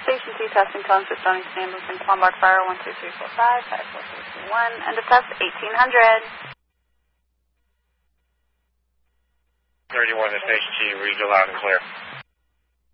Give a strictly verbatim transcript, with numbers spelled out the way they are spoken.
Station two, testing tones for Stony Ambulance and Lombard Fire, one two three four five, five four three two one, end of test, eighteen hundred. thirty-one to Station two, read you loud and clear.